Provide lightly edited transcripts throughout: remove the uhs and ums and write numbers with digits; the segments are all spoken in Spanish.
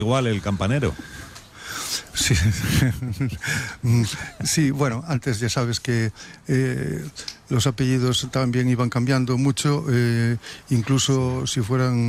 igual el campanero. Sí, sí, bueno, antes ya sabes que los apellidos también iban cambiando mucho, incluso si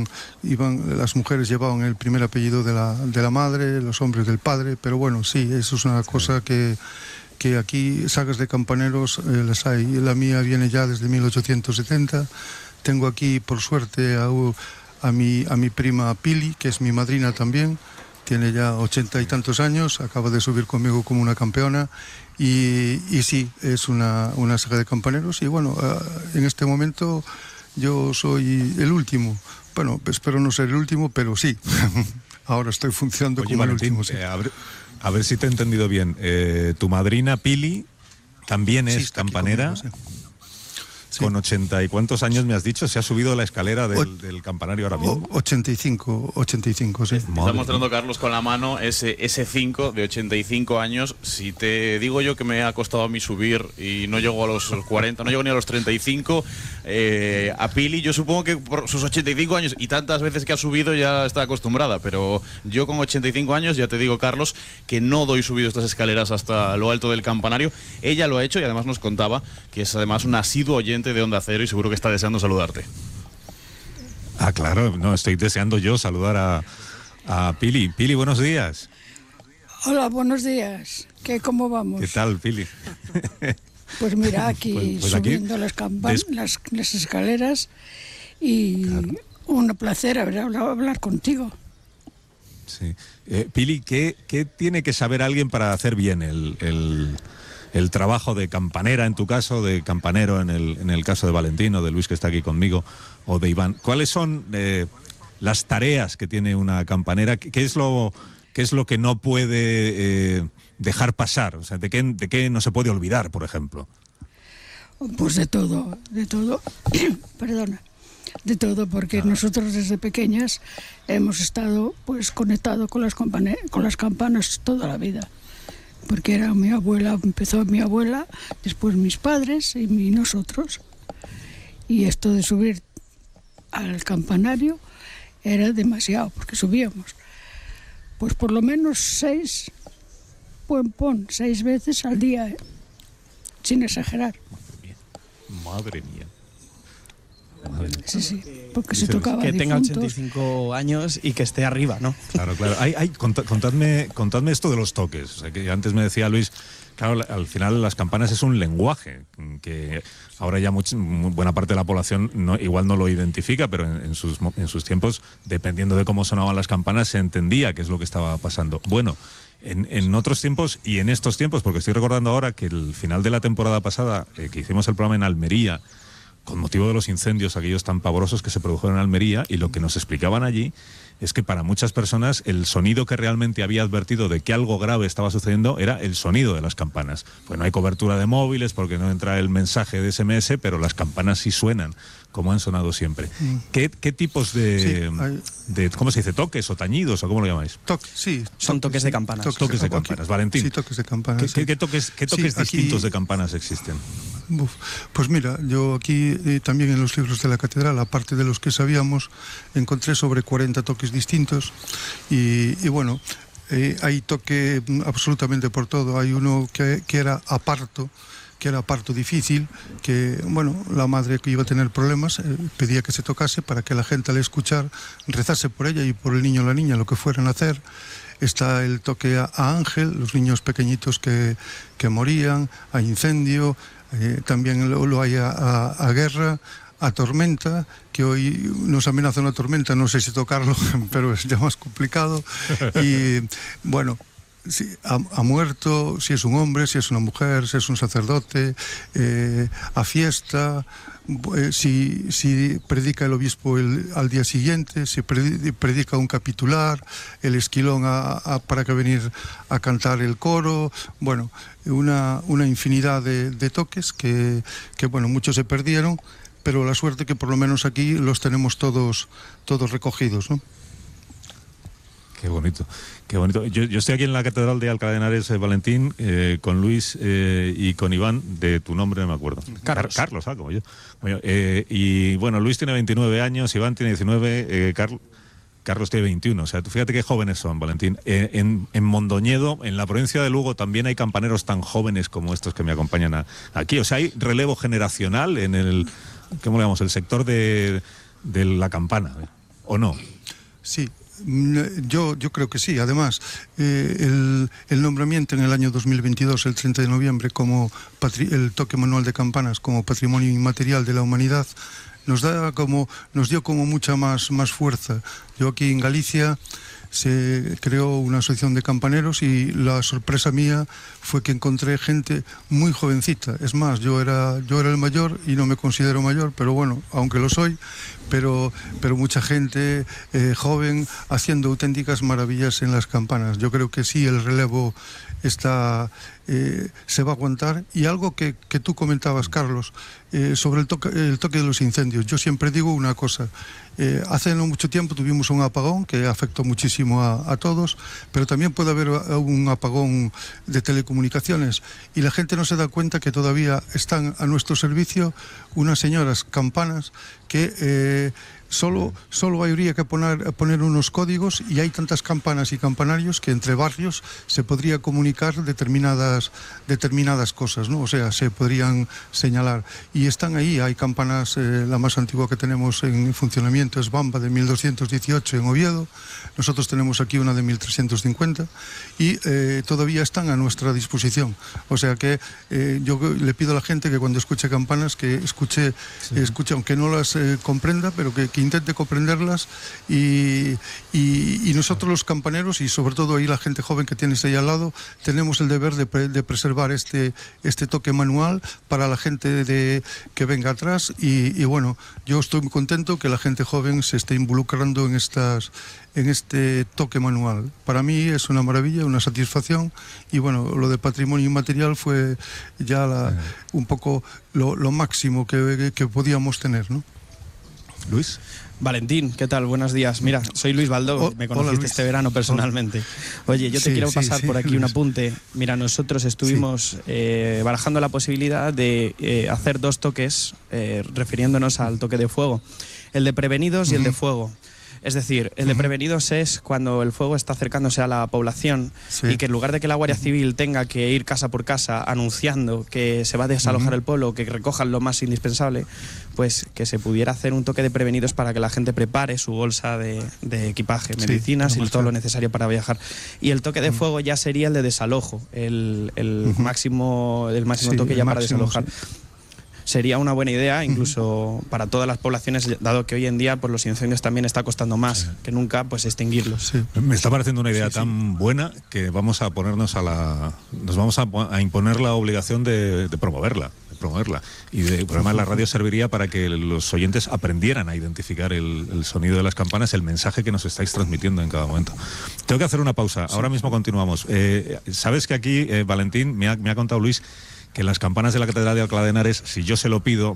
las mujeres llevaban el primer apellido de la madre, los hombres del padre, pero bueno, sí, eso es una cosa que aquí sagas de campaneros las hay. La mía viene ya desde 1870. Tengo aquí, por suerte, a mi prima Pili, que es mi madrina también. Tiene ya 80 y tantos años, acaba de subir conmigo como una campeona y sí, es una saga de campaneros y bueno, en este momento yo soy el último. Bueno, espero no ser el último, pero sí, ahora estoy funcionando. Oye, como Valentín, el último. Sí. A ver si te he entendido bien. Tu madrina Pili también es campanera. Conmigo, sí. Sí. Con 80 y cuántos años me has dicho, se ha subido la escalera del campanario ahora mismo. 85, sí. Está mostrando Carlos con la mano ese 5 de 85 años. Si te digo yo que me ha costado a mí subir y no llego a los 40, no llego ni a los 35, a Pili yo supongo que por sus 85 años y tantas veces que ha subido ya está acostumbrada, pero yo con 85 años ya te digo, Carlos, que no doy subido estas escaleras hasta lo alto del campanario. Ella lo ha hecho y además nos contaba que es además un asiduo oyente de Onda Cero y seguro que está deseando saludarte. Ah, claro, no, estoy deseando yo saludar a Pili. Pili, buenos días. Hola, buenos días. ¿Cómo vamos? ¿Qué tal, Pili? Pues mira, aquí pues subiendo las escaleras y claro. Un placer hablar contigo. Sí. Pili, ¿qué tiene que saber alguien para hacer bien el trabajo de campanera, en tu caso, de campanero en el caso de Valentín o de Luis, que está aquí conmigo, o de Iván? ¿Cuáles son las tareas que tiene una campanera? ¿Qué es lo que no puede dejar pasar? O sea, ¿de qué no se puede olvidar, por ejemplo? Pues de todo. Perdona. De todo, porque nosotros desde pequeñas hemos estado pues conectados con las campanas toda la vida. Porque era empezó mi abuela, después mis padres y nosotros. Y esto de subir al campanario era demasiado, porque subíamos. Pues por lo menos 6 veces al día, sin exagerar. Madre mía. Sí, porque se tocaba que tenga difuntos. 85 años y que esté arriba, ¿no? Claro. Contadme esto de los toques. O sea, que antes me decía Luis, claro, al final las campanas es un lenguaje que ahora ya buena parte de la población igual no lo identifica, pero en sus tiempos, dependiendo de cómo sonaban las campanas, se entendía qué es lo que estaba pasando. Bueno, en otros tiempos y en estos tiempos, porque estoy recordando ahora que el final de la temporada pasada, que hicimos el programa en Almería, con motivo de los incendios aquellos tan pavorosos que se produjeron en Almería, y lo que nos explicaban allí es que para muchas personas el sonido que realmente había advertido de que algo grave estaba sucediendo era el sonido de las campanas. Pues no hay cobertura de móviles porque no entra el mensaje de SMS, pero las campanas sí suenan, como han sonado siempre. ¿Qué tipos de cómo se dice, toques o tañidos o cómo lo llamáis? Son toques de campanas. Toques de campanas, Valentín. Sí, toques de campanas. ¿Qué toques distintos de campanas existen? Pues mira, yo aquí también en los libros de la catedral, aparte de los que sabíamos, encontré sobre 40 toques distintos y bueno, hay toque absolutamente por todo. Hay uno que era aparto, que era parto difícil, que bueno, la madre que iba a tener problemas pedía que se tocase para que la gente al escuchar rezase por ella y por el niño o la niña, lo que fueran a hacer. Está el toque a ángel, los niños pequeñitos que morían, a incendio, también lo hay a guerra, a tormenta, que hoy nos amenaza una tormenta, no sé si tocarlo, pero es ya más complicado. Y bueno, sí, ha muerto, si es un hombre, si es una mujer, si es un sacerdote, a fiesta, si predica el obispo al día siguiente, si predica un capitular, el esquilón para que venir a cantar el coro. Bueno, una infinidad de toques que bueno, muchos se perdieron, pero la suerte que por lo menos aquí los tenemos todos recogidos, ¿no? Qué bonito, qué bonito. Yo estoy aquí en la Catedral de Alcalá de Henares, Valentín, con Luis y con Iván, de tu nombre no me acuerdo. Carlos, como yo. Y bueno, Luis tiene 29 años, Iván tiene 19, Carlos tiene 21. O sea, tú fíjate qué jóvenes son, Valentín. En Mondoñedo, en la provincia de Lugo, también hay campaneros tan jóvenes como estos que me acompañan aquí. O sea, hay relevo generacional en el, ¿cómo le llamamos? El sector de la campana, ¿o no? Sí. Yo creo que sí. Además, el nombramiento en el año 2022, el 30 de noviembre, como el toque manual de campanas como patrimonio inmaterial de la humanidad, nos dio como mucha más fuerza. Yo aquí en Galicia se creó una asociación de campaneros y la sorpresa mía fue que encontré gente muy jovencita. Es más, yo era el mayor y no me considero mayor, pero bueno, aunque lo soy, pero mucha gente joven haciendo auténticas maravillas en las campanas. Yo creo que sí, el relevo se va a aguantar. Y algo que tú comentabas, Carlos, sobre el toque de los incendios. Yo siempre digo una cosa. Hace no mucho tiempo tuvimos un apagón que afectó muchísimo a todos, pero también puede haber un apagón de telecomunicaciones y la gente no se da cuenta que todavía están a nuestro servicio unas señoras campanas que solo habría que poner unos códigos, y hay tantas campanas y campanarios que entre barrios se podría comunicar determinadas cosas, ¿no? O sea, se podrían señalar. Y están ahí, hay campanas, la más antigua que tenemos en funcionamiento es Bamba de 1218 en Oviedo, nosotros tenemos aquí una de 1350 y todavía están a nuestra disposición. O sea que yo le pido a la gente que cuando escuche campanas que escuche, aunque no las comprenda, pero que intente comprenderlas, y nosotros los campaneros, y sobre todo ahí la gente joven que tienes ahí al lado, tenemos el deber de preservar este toque manual para la gente que venga atrás, y bueno, yo estoy muy contento que la gente joven se esté involucrando en este toque manual. Para mí es una maravilla, una satisfacción, y bueno, lo de patrimonio inmaterial fue ya un poco lo máximo que podíamos tener, ¿no? Luis. Valentín, ¿qué tal? Buenos días. Mira, soy Luis Baldó, me conociste este verano personalmente. Oye, yo te quiero pasar por aquí un apunte. Mira, nosotros estuvimos barajando la posibilidad de hacer 2 toques, refiriéndonos al toque de fuego. El de prevenidos y el de fuego. Es decir, el de prevenidos es cuando el fuego está acercándose a la población y que en lugar de que la Guardia Civil tenga que ir casa por casa anunciando que se va a desalojar el pueblo, que recojan lo más indispensable, pues que se pudiera hacer un toque de prevenidos para que la gente prepare su bolsa de equipaje, medicinas y todo lo necesario para viajar. Y el toque de fuego ya sería el de desalojo, el máximo toque ya para desalojar. Sería una buena idea, incluso para todas las poblaciones, dado que hoy en día pues, los incendios también está costando más que nunca pues extinguirlos. Me está pareciendo una idea tan buena que vamos a ponernos nos vamos a imponer la obligación de promoverla. Y el programa de la radio serviría para que los oyentes aprendieran a identificar el sonido de las campanas, el mensaje que nos estáis transmitiendo en cada momento. Tengo que hacer una pausa, ahora mismo continuamos. Sabes que aquí, Valentín, me ha contado Luis, que las campanas de la Catedral de Alcalá de Henares, si yo se lo pido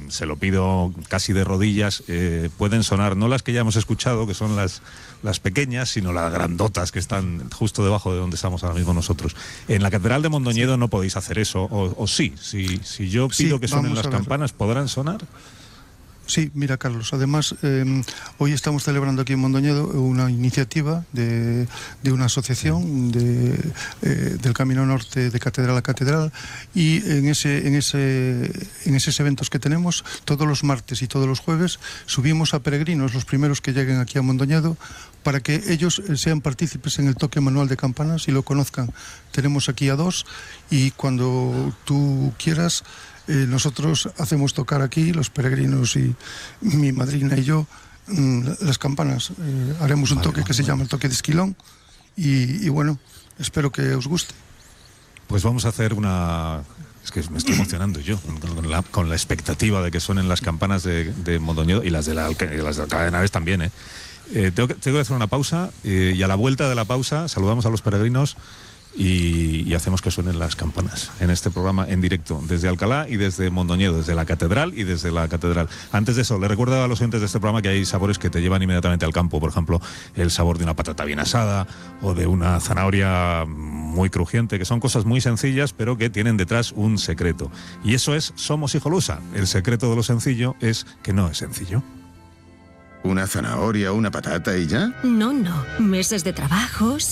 casi de rodillas, pueden sonar, no las que ya hemos escuchado, que son las pequeñas, sino las grandotas que están justo debajo de donde estamos ahora mismo nosotros. En la Catedral de Mondoñedo no podéis hacer eso, o sí, si yo pido que suenen las campanas, ¿podrán sonar? Sí, mira, Carlos, además hoy estamos celebrando aquí en Mondoñedo una iniciativa de una asociación del Camino Norte de Catedral a Catedral, y en esos eventos que tenemos todos los martes y todos los jueves subimos a peregrinos, los primeros que lleguen aquí a Mondoñedo, para que ellos sean partícipes en el toque manual de campanas y lo conozcan. Tenemos aquí a 2 y cuando tú quieras nosotros hacemos tocar aquí, los peregrinos y mi madrina y yo, las campanas. Haremos un toque que se llama el toque de Esquilón y bueno, espero que os guste. Pues vamos a hacer es que me estoy emocionando yo con la expectativa de que suenen las campanas de Mondoñedo y las de Alcalá de Henares también. Tengo que hacer una pausa y a la vuelta de la pausa saludamos a los peregrinos y hacemos que suenen las campanas en este programa en directo desde Alcalá y desde Mondoñedo, desde la Catedral y desde la Catedral. Antes de eso, le recuerdo a los oyentes de este programa que hay sabores que te llevan inmediatamente al campo. Por ejemplo, el sabor de una patata bien asada o de una zanahoria muy crujiente, que son cosas muy sencillas pero que tienen detrás un secreto. Y eso es Somos Hijolusa. El secreto de lo sencillo es que no es sencillo. ¿Una zanahoria o una patata y ya? No, meses de trabajo,